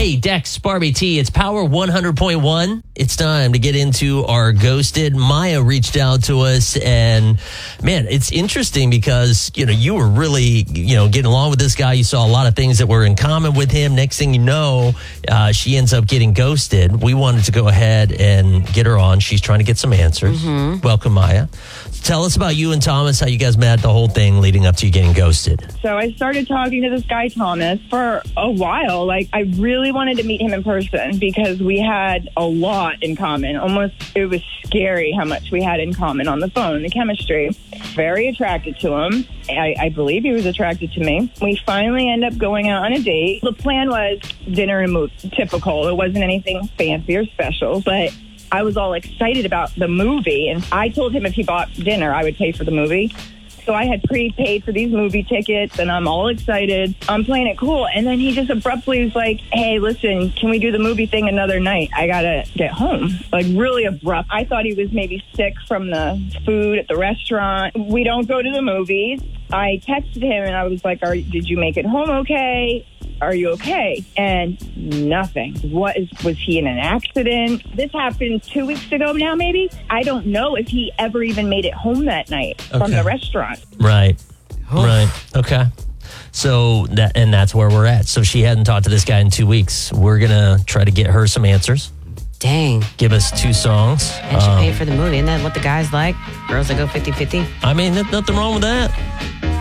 Maddie, Dex, Barbie T. It's Power 100.1. It's time to get into our Ghosted. Maya reached out to us, and man, it's interesting because, you were really, getting along with this guy. You saw a lot of things that were in common with him. Next thing you know, she ends up getting ghosted. We wanted to go ahead and get her on. She's trying to get some answers. Welcome, Maya. Tell us about you and Thomas, how you guys met, the whole thing leading up to you getting ghosted. So I started talking to this guy, Thomas, for a while. I really wanted to meet him in person because we had a lot in common. It was scary how much we had in common on the phone, the chemistry. Very attracted to him. I believe he was attracted to me. We finally end up going out on a date. The plan was dinner and movie. Typical. It wasn't anything fancy or special, but I was all excited about the movie, and I told him if he bought dinner, I would pay for the movie. So I had prepaid for these movie tickets, and I'm all excited. I'm playing it cool, and then he just abruptly was like, hey, listen, can we do the movie thing another night? I gotta get home. Really abrupt. I thought he was maybe sick from the food at the restaurant. We don't go to the movies. I texted him, and I was like, did you make it home okay? Are you okay? And nothing. Was he in an accident? This happened 2 weeks ago now, maybe. I don't know if he ever even made it home that night from the restaurant. Right. Right. Okay. So that's where we're at. So she hadn't talked to this guy in 2 weeks. We're going to try to get her some answers. Dang. Give us 2 songs. And she paid for the movie. Isn't that what the guys like? Girls that go 50-50? I mean, nothing wrong with that.